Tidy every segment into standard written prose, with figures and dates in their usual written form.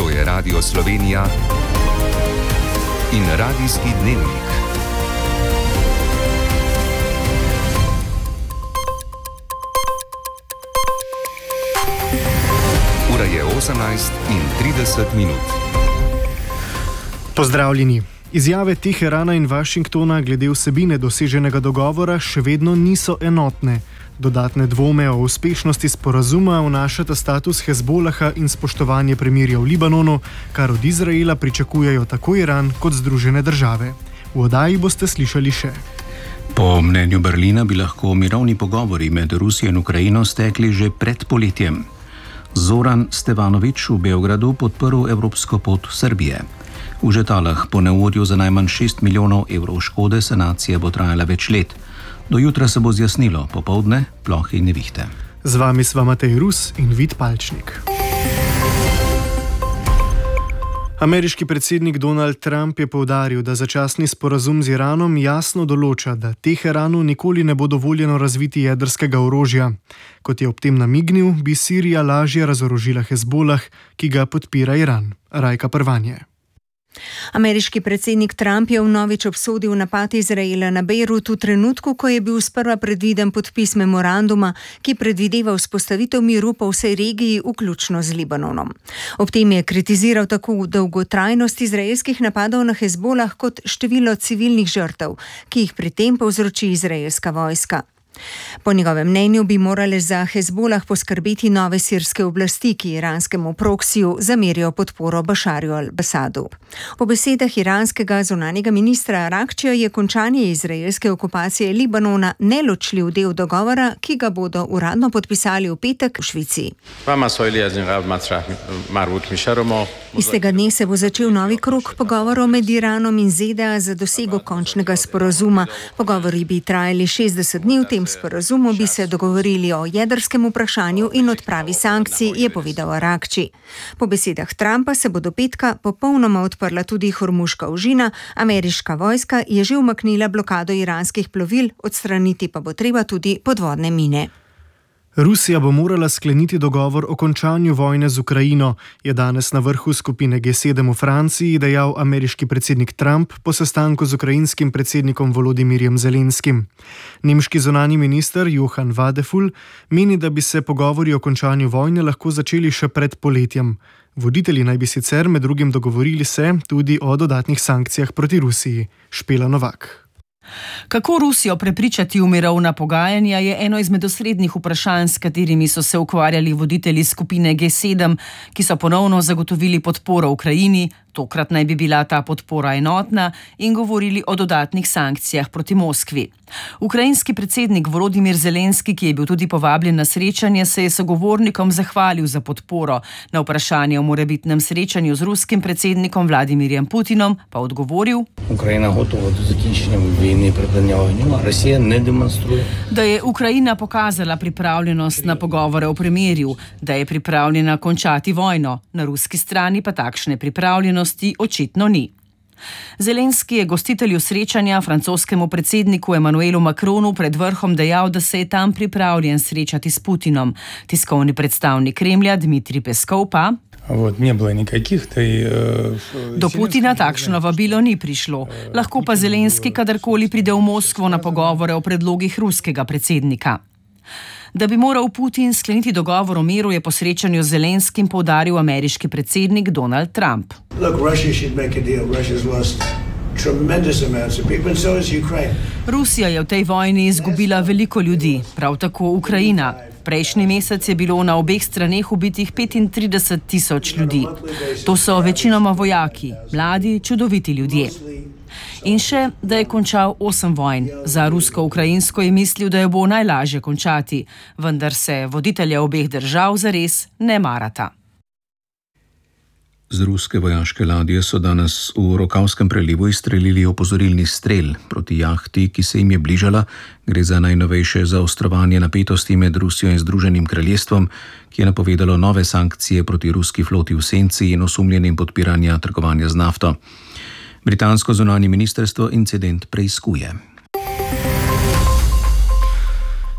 To je Radio Slovenija in Radijski dnevnik. Ura je 18:30. Pozdravljeni. Izjave Teherana in Washingtona glede vsebine doseženega dogovora še vedno niso enotne. Dodatne dvome o uspešnosti sporazuma vnašata status Hezbolaha in spoštovanje premirja v Libanonu, kar od Izraela pričakujejo tako Iran kot Združene države. V oddaji boste slišali še. Po mnenju Berlina bi lahko mirovni pogovori med Rusijo in Ukrajino stekli že pred poletjem. Zoran Stevanović v Beogradu podprl evropsko pot Srbije. V Žetalah po neurju za najmanj 6 milijonov evrov škode sanacija bo trajala več let. Do jutra se bo zjasnilo, popoldne plohe in nevihte. Z vami sva Matej Rus in Vid Palčnik. Ameriški predsednik Donald Trump je poudaril, da začasni sporazum z Iranom jasno določa, da Teheranu nikoli ne bo dovoljeno razviti jedrskega orožja. Kot je ob tem namignil, bi Sirija lažje razorožila Hezbolah, ki ga podpira Iran. Rajka Prvanje. Ameriški predsednik Trump je vnovič obsodil napad Izraela na Bejrut v trenutku, ko je bil sprva predviden podpis memoranduma, ki predvideva vzpostavitev miru po vsej regiji, vključno z Libanonom. Ob tem je kritiziral tako dolgotrajnost izraelskih napadov na Hezbolah kot število civilnih žrtev, ki jih pri tem povzroči izraelska vojska. Po njegovem mnenju bi morale za Hezbolah poskrbeti nove sirske oblasti, ki iranskemu proksiju zamerijo podporo Bašarju al-Asadu. Po besedah iranskega zunanjega ministra Arakčija je končanje izraelske okupacije Libanona neločljiv del dogovora, ki ga bodo uradno podpisali v petek v Švici. Istega dne se bo začel novi krog pogovorov med Iranom in ZDA za dosego končnega sporazuma. Pogovori bi trajali 60 dni, v tem sporazumu bi se dogovorili o jedrskem vprašanju in odpravi sankcij, je povedal Arakči. Po besedah Trumpa se bo do petka popolnoma odprla tudi Hormuška ožina, ameriška vojska je že umaknila blokado iranskih plovil, odstraniti pa bo treba tudi podvodne mine. Rusija bo morala skleniti dogovor o končanju vojne z Ukrajino, je danes na vrhu skupine G7 v Franciji dejal ameriški predsednik Trump po sestanku z ukrajinskim predsednikom Volodimirjem Zelenskim. Nemški zunanji minister Johann Wadefull meni, da bi se pogovori o končanju vojne lahko začeli še pred poletjem. Voditelji naj bi sicer med drugim dogovorili se tudi o dodatnih sankcijah proti Rusiji. Špela Novak. Kako Rusijo prepričati v mirovna pogajanja je eno izmed osrednjih vprašanj, s katerimi so se ukvarjali voditelji skupine G7, ki so ponovno zagotovili podporo Ukrajini, tokrat naj bi bila ta podpora enotna, in govorili o dodatnih sankcijah proti Moskvi. Ukrajinski predsednik Volodimir Zelenski, ki je bil tudi povabljen na srečanje, se je sogovornikom zahvalil za podporo. Na vprašanje o morebitnem srečanju z ruskim predsednikom Vladimirjem Putinom pa odgovoril: Ukrajina gotova do zaključenja vojne proti vojni, Rusija ne demonstruje. Da je Ukrajina pokazala pripravljenost na pogovore o premirju, da je pripravljena končati vojno, na ruski strani pa takšne pripravljenosti očitno ni. Zelenski je gostitelju srečanja, francoskemu predsedniku Emmanuelu Macronu, pred vrhom dejal, da se je tam pripravljen srečati s Putinom. Tiskovni predstavnik Kremlja Dmitrij Peskov pa: Do Putina takšno vabilo ni prišlo, lahko pa Zelenski kadarkoli pride v Moskvo na pogovore o predlogih ruskega predsednika. Da bi moral Putin skleniti dogovor o miru, je po srečanju z Zelenskim poudaril ameriški predsednik Donald Trump. Rusija je v tej vojni izgubila veliko ljudi, prav tako Ukrajina. Prejšnji mesec je bilo na obeh straneh ubitih 35,000 ljudi. To so večinoma vojaki, mladi, čudoviti ljudje. In še, da je končal 8 vojn. Za rusko-ukrajinsko je mislil, da jo bo najlažje končati, vendar se voditelja obeh držav zares ne marata. Z ruske vojaške ladje so danes v Rokavskem prelivu izstrelili opozorilni strel proti jahti, ki se jim je bližala. Gre za najnovejše zaostrovanje napetosti med Rusijo in Združenim kraljestvom, ki je napovedalo nove sankcije proti ruski floti v senci in osumljenim podpiranja trgovanja z nafto. Britansko zunanje ministrstvo incident preiskuje.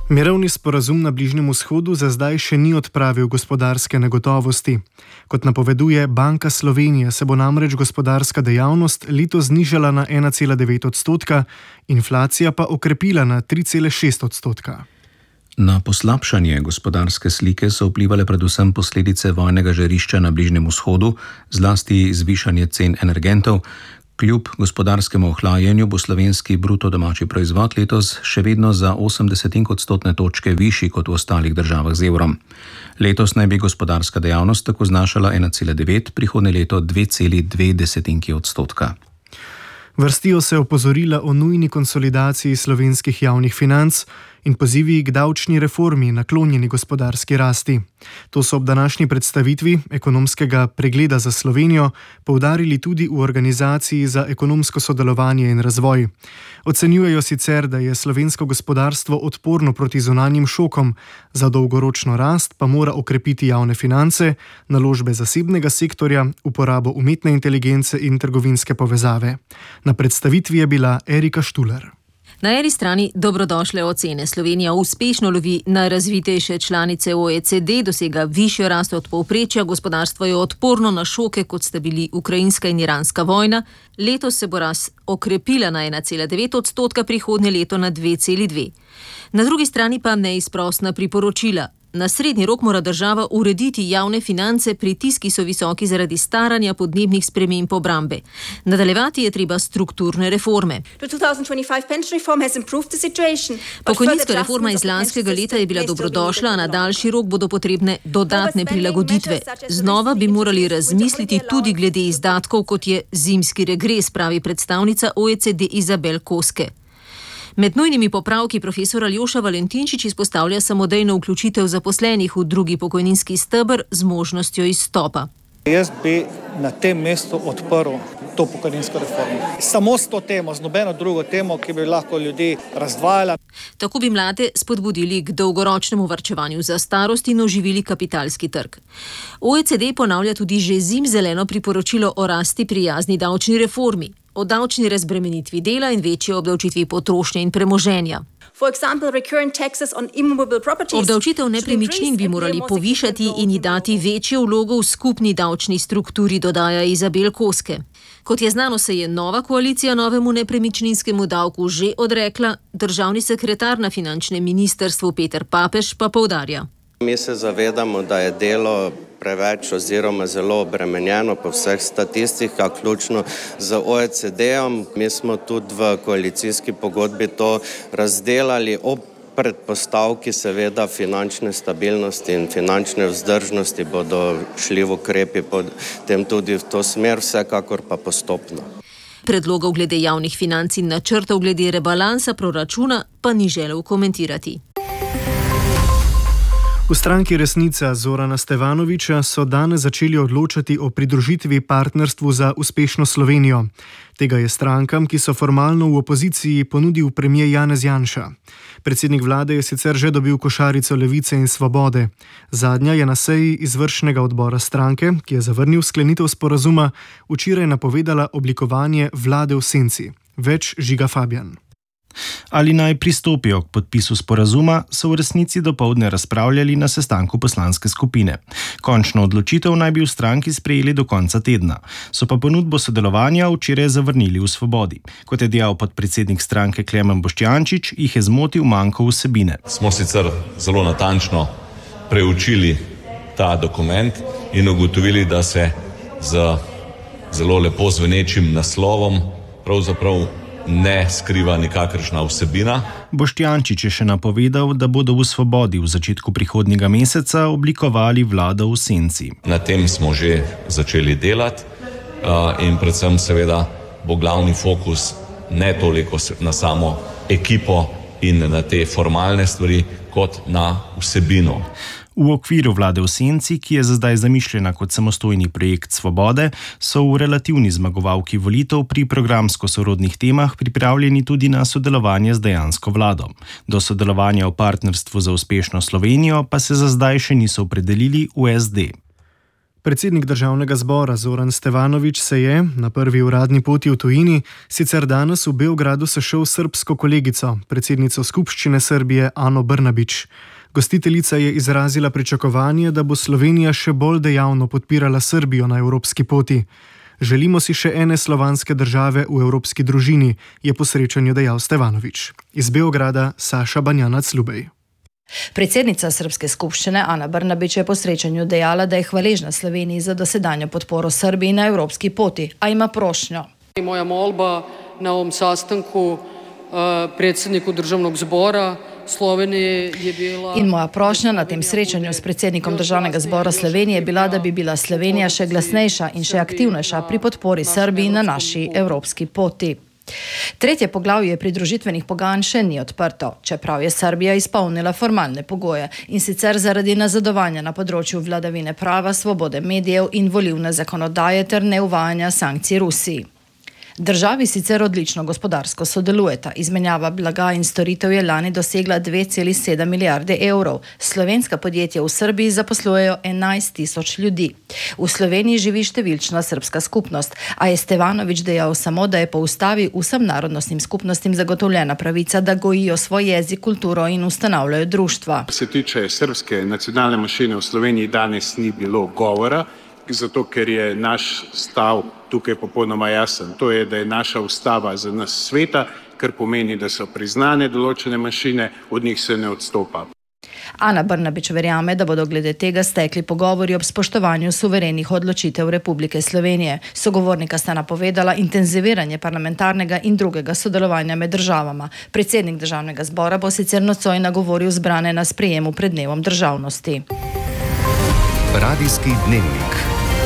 Mirovni sporazum na Bližnjem vzhodu za zdaj še ni odpravil gospodarske negotovosti. Kot napoveduje Banka Slovenije, se bo namreč gospodarska dejavnost letos znižala na 1,9%, inflacija pa okrepila na 3,6%. Na poslabšanje gospodarske slike so vplivale predvsem posledice vojnega žarišča na Bližnjem vzhodu, zlasti zvišanje cen energentov. Kljub gospodarskemu ohlajanju bo slovenski bruto domači proizvod letos še vedno za 0,8 točke višji kot v ostalih državah z evrom. Letos naj bi gospodarska dejavnost tako znašala 1,9, prihodnje leto 2,2%. Vrstijo se opozorila o nujni konsolidaciji slovenskih javnih financ in pozivi k davčni reformi naklonjeni gospodarski rasti. To so ob današnji predstavitvi ekonomskega pregleda za Slovenijo poudarili tudi v Organizaciji za ekonomsko sodelovanje in razvoj. Ocenjujejo sicer, da je slovensko gospodarstvo odporno proti zunanjim šokom, za dolgoročno rast pa mora okrepiti javne finance, naložbe zasebnega sektorja, uporabo umetne inteligence in trgovinske povezave. Na predstavitvi je bila Erika Štuler. Na eni strani dobrodošle ocene. Slovenija uspešno lovi najrazvitejše članice OECD, dosega višjo rast od povprečja, gospodarstvo je odporno na šoke, kot sta bili ukrajinska in iranska vojna. Letos se bo rast okrepila na 1,9%, prihodnje leto na 2,2%. Na drugi strani pa neizprosna priporočila. Na srednji rok mora država urediti javne finance, pritiski so visoki zaradi staranja, podnebnih sprememb, obrambe. Nadaljevati je treba strukturne reforme. Pokojninska reforma iz lanskega leta je bila dobrodošla, a na daljši rok bodo potrebne dodatne prilagoditve. Znova bi morali razmisliti tudi glede izdatkov, kot je zimski regres, pravi predstavnica OECD Izabel Koske. Med nujnimi popravki profesor Aljoša Valentinčič izpostavlja samodejno vključitev zaposlenih v drugi pokojninski steber z možnostjo izstopa. Jaz bi na tem mestu odprl to pokojninsko reformo. Samo s to temo, z nobeno drugo temo, ki bi lahko ljudi razdvajala. Tako bi mlade spodbudili k dolgoročnemu varčevanju za starost in oživili kapitalski trg. OECD ponavlja tudi že zimzeleno priporočilo o rasti prijazni davčni reformi, o davčni razbremenitvi dela in večji obdavčitvi potrošnje in premoženja. Obdavčitev nepremičnin bi morali povišati in ji dati večjo vlogo v skupni davčni strukturi, dodaja Izabel Koske. Kot je znano, se je nova koalicija novemu nepremičninskemu davku že odrekla, državni sekretar na finančnem ministrstvu Peter Papež pa poudarja. Mi se zavedamo, da je delo preveč oziroma zelo obremenjeno po vseh statistikah, vključno z OECD-om. Mi smo tudi v koalicijski pogodbi to razdelali ob predpostavki seveda finančne stabilnosti in finančne vzdržnosti bodo šli v ukrepi potem tudi v to smer, vsekakor pa postopno. Predlogov glede javnih financ in načrtov glede rebalansa proračuna pa ni želel komentirati. V stranki Resnica Zorana Stevanovića so danes začeli odločati o pridružitvi partnerstvu za uspešno Slovenijo. Tega je strankam, ki so formalno v opoziciji, ponudil premier Janez Janša. Predsednik vlade je sicer že dobil košarico Levice in Svobode. Zadnja je na seji izvršnega odbora stranke, ki je zavrnil sklenitev sporazuma, včeraj napovedala oblikovanje vlade v senci. Več Žiga Fabjan. Ali naj pristopijo k podpisu sporazuma, so v Resnici dopoldne razpravljali na sestanku poslanske skupine. Končno odločitev naj bi v stranki sprejeli do konca tedna. So pa ponudbo sodelovanja včeraj zavrnili v Svobodi. Kot je dejal podpredsednik stranke Klemen Boštjančič, jih je zmotil manko vsebine. Smo sicer zelo natančno preučili ta dokument in ugotovili, da se z zelo lepo zvenečim naslovom pravzaprav ne skriva nikakršna vsebina. Boštjančič je še napovedal, da bodo v Svobodi v začetku prihodnjega meseca oblikovali vlado v senci. Na tem smo že začeli delati in predvsem seveda bo glavni fokus ne toliko na samo ekipo in na te formalne stvari, kot na vsebino. V okviru vlade v senci, ki je za zdaj zamišljena kot samostojni projekt Svobode, so v relativni zmagovalki volitev pri programsko sorodnih temah pripravljeni tudi na sodelovanje z dejansko vlado. Do sodelovanja v partnerstvu za uspešno Slovenijo pa se za zdaj še niso opredelili v SD. Predsednik državnega zbora Zoran Stevanović se je, na prvi uradni poti v tujini, sicer danes v Beogradu sešel s srbsko kolegico, predsednico skupščine Srbije Ano Brnabić. Gostiteljica je izrazila pričakovanje, da bo Slovenija še bolj dejavno podpirala Srbijo na evropski poti. Želimo si še ene slovanske države v evropski družini, je po srečanju dejal Stevanović. Iz Beograda Saša Banjanac-Lubej. Predsednica Srbske skupščine Ana Brnabić je po srečanju dejala, da je hvaležna Sloveniji za dosedanjo podporo Srbiji na evropski poti, a ima prošnjo. Moja molba na ovom sastanku predsjedniku državnog zbora Slovenije je bila... In moja prošnja na tem srečanju s predsednikom državnega zbora Slovenije je bila, da bi bila Slovenija še glasnejša in še aktivnejša pri podpori Srbiji na naši evropski poti. Tretje poglavje pridružitvenih pogajanj še ni odprto, čeprav je Srbija izpolnila formalne pogoje, in sicer zaradi nazadovanja na področju vladavine prava, svobode medijev in volilne zakonodaje ter neuvajanja sankcij Rusiji. Državi sicer odlično gospodarsko sodelujeta. Izmenjava blaga in storitev je lani dosegla 2,7 milijarde evrov. Slovenska podjetja v Srbiji zaposlujejo 11.000 ljudi. V Sloveniji živi številčna srbska skupnost, a je Stevanović dejal samo, da je po ustavi vsem narodnostnim skupnostim zagotovljena pravica, da gojijo svoj jezik, kulturo in ustanavljajo društva. Se tiče srbske nacionalne manjšine v Sloveniji, danes ni bilo govora, zato ker je naš stav tukaj popolnoma jasen. To je, da je naša ustava za nas sveta, kar pomeni, da so priznane določene manjšine, od njih se ne odstopa. Ana Brnabić verjame, da bodo glede tega stekli pogovori ob spoštovanju suverenih odločitev Republike Slovenije. Sogovornika sta napovedala intenziviranje parlamentarnega in drugega sodelovanja med državama. Predsednik državnega zbora bo sicer nocoj nagovoril zbrane na sprejemu pred dnevom državnosti. Radijski dnevnik.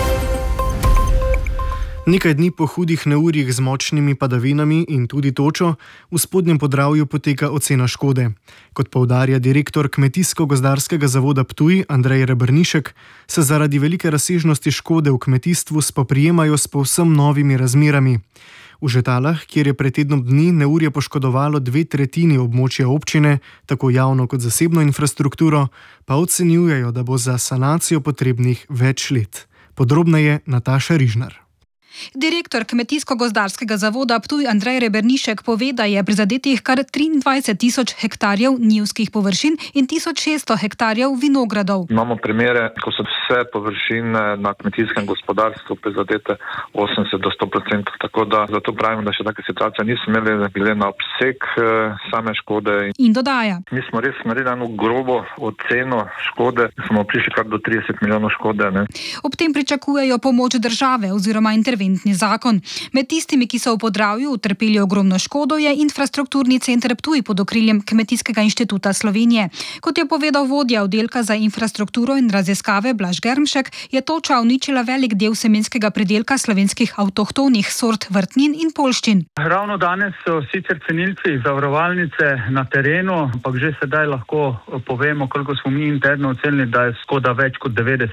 Nekaj dni po hudih neurjih z močnimi padavinami in tudi točo v Spodnjem Podravju poteka ocena škode. Kot poudarja direktor Kmetijsko-gozdarskega zavoda Ptuj Andrej Rebrnišek, se zaradi velike razsežnosti škode v kmetijstvu spoprijemajo s povsem novimi razmerami. V Žetalah, kjer je pred tednom dni neurje poškodovalo 2/3 območja občine, tako javno kot zasebno infrastrukturo, pa ocenjujejo, da bo za sanacijo potrebnih več let. Podrobneje Nataša Rižnar. Direktor Kmetijsko-gozdarskega zavoda Ptuj Andrej Rebrnišek pove, da je prizadetih kar 23.000 hektarjev njivskih površin in 1.600 hektarjev vinogradov. Imamo primere, ko so vse površine na kmetijskem gospodarstvu prizadete 80 do 100%, tako da zato pravimo, da še take situacije nismo imeli, glede na obseg same škode. In dodaja. Mi smo res naredili eno grobo oceno škode, smo prišli kar do 30 milijonov škode. Ne? Ob tem pričakujejo pomoč države oziroma intervencije. Zakon. Med tistimi, ki so v Podravju utrpeli ogromno škodo, je infrastrukturni center Ptuj pod okriljem Kmetijskega inštituta Slovenije. Kot je povedal vodja oddelka za infrastrukturo in raziskave Blaž Germšek, je toča uničila velik del semenskega pridelka slovenskih avtohtonih sort vrtnin in poljščin. Ravno danes so sicer cenilci zavarovalnice na terenu, ampak že sedaj lahko povemo, koliko smo mi interno ocenili, da je škoda več kot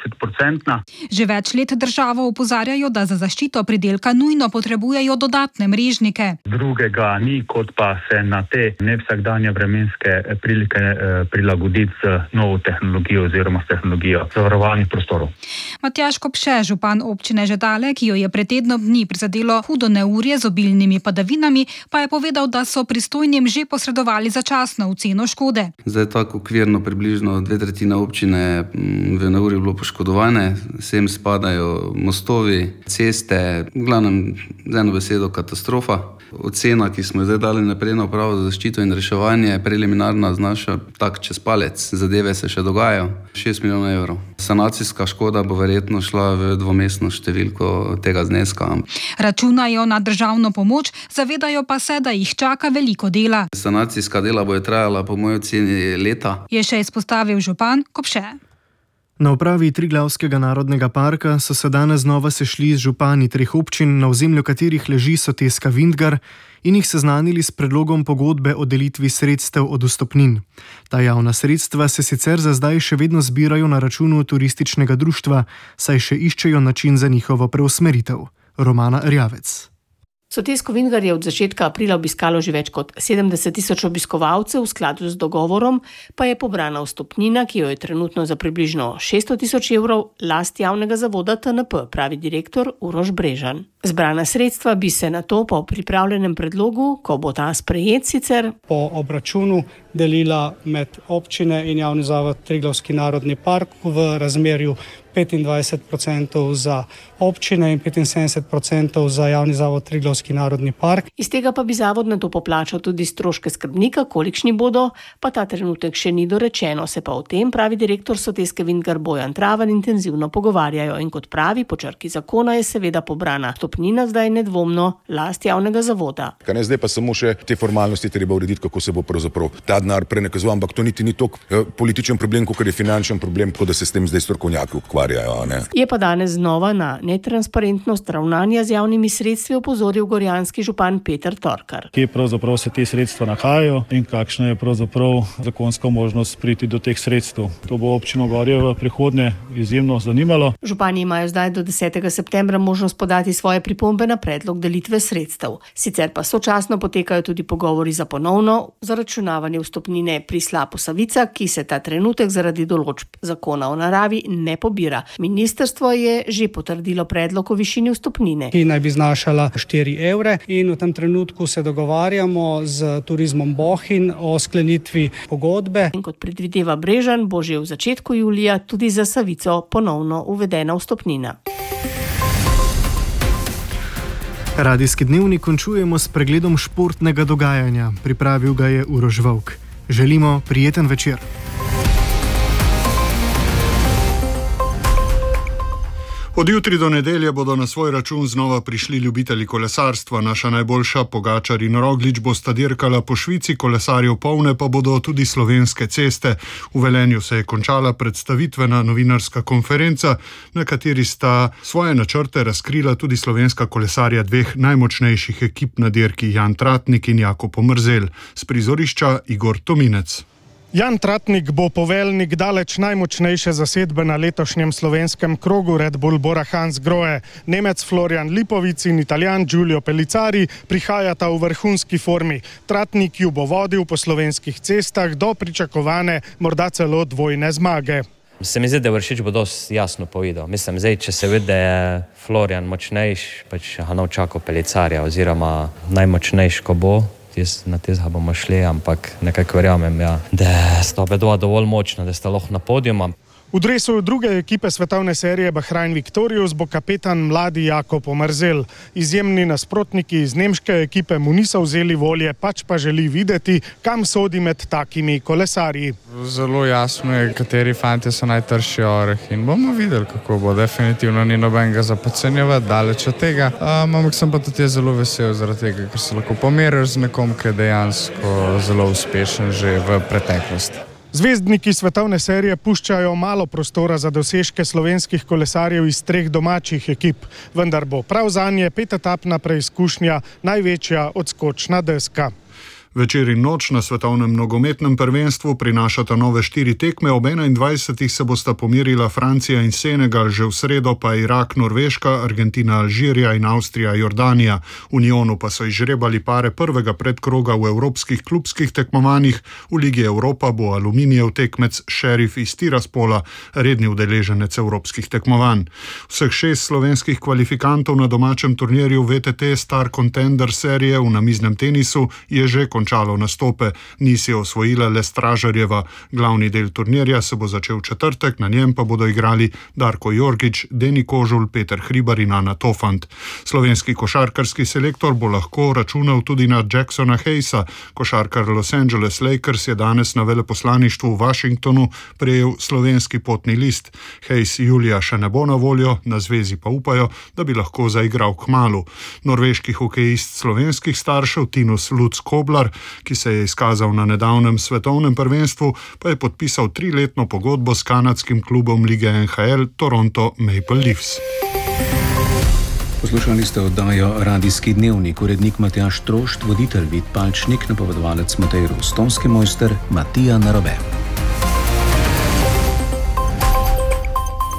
90%. Že več let državo opozarjajo, da za zaščito pridelka nujno potrebujejo dodatne mrežnike. Drugega ni, kot pa se na te nevsakdanje vremenske prilike prilagoditi z novo tehnologijo oziroma s tehnologijo zavarovalnih prostorov. Matjaž Kopše, župan občine Žetale, ki jo je pred tednom dni prizadelo hudo neurje z obilnimi padavinami, pa je povedal, da so pristojnim že posredovali začasno oceno škode. Zdaj tako okvirno približno 2/3 občine v neurju bilo poškodovane, sem spadajo mostovi, ceste, v glavnem z eno besedo katastrofa. Ocena, ki smo jo zdaj dali naprej na upravo za zaščito in reševanje, preliminarna znaša tak čez palec. Zadeve se še dogajajo. 6 milijonov evrov. Sanacijska škoda bo verjetno šla v dvomestno številko tega zneska. Računajo na državno pomoč, zavedajo pa se, da jih čaka veliko dela. Sanacijska dela bojo trajala po moji oceni leta. Je še izpostavil župan Kopše. Na upravi Triglavskega narodnega parka so se danes znova sešli z župani 3 občin, na ozemlju katerih leži soteska Vintgar, in jih seznanili s predlogom pogodbe o delitvi sredstev od vstopnin. Ta javna sredstva se sicer za zdaj še vedno zbirajo na računu turističnega društva, saj še iščejo način za njihovo preusmeritev. Romana Rjavec. Sotesko Vingar je od začetka aprila obiskalo že več kot 70 tisoč obiskovalcev, v skladu z dogovorom pa je pobrana vstopnina, ki jo je trenutno za približno 600 tisoč evrov last javnega zavoda TNP, pravi direktor Uroš Brežan. Zbrana sredstva bi se nato po pripravljenem predlogu, ko bo ta sprejet, sicer po obračunu delila med občine in javni zavod Triglavski narodni park v razmerju 25% za občine in 75% za javni zavod Triglavski narodni park. Iz tega pa bi zavod nato poplačal tudi stroške skrbnika, kolikšni bodo, pa ta trenutek še ni dorečeno, se pa o tem, pravi direktor Soteske Vingar Bojan Travan, intenzivno pogovarjajo in kot pravi, po črki zakona je seveda pobrana stopnina zdaj nedvomno last javnega zavoda. Zdaj pa samo še te formalnosti treba urediti, kako se bo pravzaprav ta denar prenakazoval, ampak to niti ni toliko političen problem, kot je finančen problem, kot da se s tem zdaj strokovnjaki ukvarjajo. Je pa danes znova na netransparentnost ravnanja z javnimi sredstvi opozoril gorjanski župan Peter Torkar. Kje pravzaprav se te sredstva nahajajo in kakšna je pravzaprav zakonska možnost priti do teh sredstev. To bo občino Gorje v prihodnje izjemno zanimalo. Župani imajo zdaj do 10. septembra možnost podati svoje pripombe na predlog delitve sredstev. Sicer pa sočasno potekajo tudi pogovori za ponovno zaračunavanje vstopnine pri slapu Savica, ki se ta trenutek zaradi določb zakona o naravi ne pobira. Ministrstvo je že potrdilo predlog o višini vstopnine, ki naj bi znašala 4 evre, in v tem trenutku se dogovarjamo z Turizmom Bohinj o sklenitvi pogodbe. In kot predvideva Brežan, bo že v začetku julija tudi za Savico ponovno uvedena vstopnina. Radijski dnevnik končujemo s pregledom športnega dogajanja. Pripravil ga je Uroš Vovk. Želimo prijeten večer. Od jutri do nedelje bodo na svoj račun znova prišli ljubitelji kolesarstva. Naša najboljša Pogačar in Roglič bosta dirkala po Švici, kolesarjev polne pa bodo tudi slovenske ceste. V Velenju se je končala predstavitvena novinarska konferenca, na kateri sta svoje načrte razkrila tudi slovenska kolesarja dveh najmočnejših ekip na dirki, Jan Tratnik in Jakob Pomrzel. S prizorišča Igor Tominec. Jan Tratnik bo poveljnik daleč najmočnejše zasedbe na letošnjem slovenskem krogu Red Bull Bora-Hansgrohe. Nemec Florian Lipovic in Italijan Giulio Pellicari prihajata v vrhunski formi. Tratnik ju bo vodil po slovenskih cestah do pričakovane, morda celo dvojne zmage. Se mi zdi, da Vršič bo dosti jasno povedal. Mislim, zdaj, če se vidi, da je Florian močnejši, pač ga čaka Pellicarija oziroma najmočnejši, ko bo. Na tezga bomo šli, ampak nekako verjamem, da sta oba dva dovolj močna, da sta lahko na podiumu. V dresu druge ekipe svetovne serije Bahrain Victorious bo kapetan mladi Jakob Pomrzel. Izjemni nasprotniki iz nemške ekipe mu niso vzeli volje, pač pa želi videti, kam sodi med takimi kolesarji. Zelo jasno je, kateri fantje so najtrši oreh in bomo videli, kako bo. Definitivno ni nobenega za podcenjevati, daleč od tega. Ampak sem pa tudi zelo vesel zaradi tega, ker se lahko pomeriš z nekom, ki je dejansko zelo uspešen že v preteklosti. Zvezdniki svetovne serije puščajo malo prostora za dosežke slovenskih kolesarjev iz 3 domačih ekip, vendar bo prav zanje 5-etapna preizkušnja največja odskočna deska. Večer in noč na svetovnem nogometnem prvenstvu prinašata nove 4 tekme, ob 21. se bosta pomerila Francija in Senegal, že v sredo pa Irak, Norveška, Argentina, Alžirija in Avstrija, Jordanija. V Unionu pa so izžrebali pare prvega predkroga v evropskih klubskih tekmovanjih. V Ligi Evropa bo Aluminijev tekmec Šerif iz Tiraspola, redni udeleženec evropskih tekmovanj. Vseh 6 slovenskih kvalifikantov na domačem turnirju VTT Star Contender serije v namiznem tenisu je že končalo nastope. Ni si osvojila le Stražarjeva. Glavni del turnirja se bo začel v četrtek, na njem pa bodo igrali Darko Jorgič, Deni Kožul, Peter Hribar in Ana Tofant. Slovenski košarkarski selektor bo lahko računal tudi na Jacksona Hayesa. Košarkar Los Angeles Lakers je danes na veleposlaništvu v Washingtonu prejel slovenski potni list. Hayes julija še ne bo na voljo, na zvezi pa upajo, da bi lahko zaigral kmalu. Norveški hokejist slovenskih staršev Tinus Lutz Koblar, ki se je izkazal na nedavnem svetovnem prvenstvu, pa je podpisal 3-letno pogodbo s kanadskim klubom lige NHL Toronto Maple Leafs. Poslušali ste oddajo Radijski dnevnik, urednik Matjaž Trošt, voditelj Vid Palčnik, napovedovalec Matej Rus, tonski mojster Matija Narobe.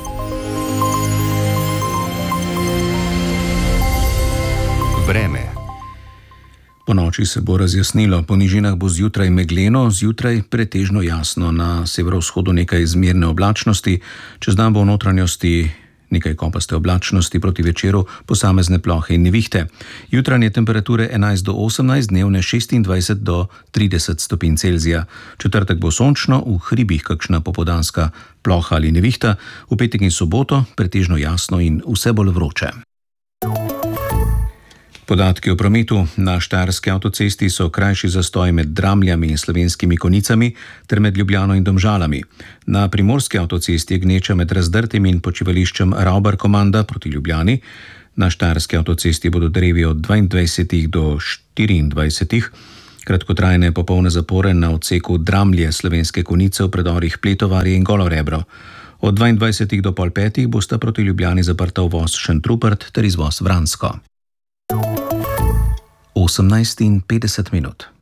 Vreme. noči se bo razjasnilo, po nižinah bo zjutraj megleno, zjutraj pretežno jasno, na severovzhodu nekaj zmerne oblačnosti, čez dan bo v notranjosti nekaj kopaste oblačnosti, proti večeru posamezne plohe in nevihte. Jutranje temperature 11 do 18, dnevne 26 do 30 stopinj Celzija. Četrtek bo sončno, v hribih kakšna popoldanska ploha ali nevihta, v petek in soboto pretežno jasno in vse bolj vroče. Podatki o prometu. Na Štajerski avtocesti so krajši zastoj med Dramljami in Slovenskimi Konicami ter med Ljubljano in Domžalami. Na Primorski avtocesti je gneča med Razdrtim in počivališčem Ravbar-Komanda proti Ljubljani. Na Štajerski avtocesti bodo drevi od 22 do 24, kratkotrajne popolne zapore na odseku Dramlje Slovenske Konice v predorih Pletovarje in Golorebro. Od 22 do pol 5 bosta proti Ljubljani zaprta uvoz Šentrupert ter izvoz Vransko. 18:50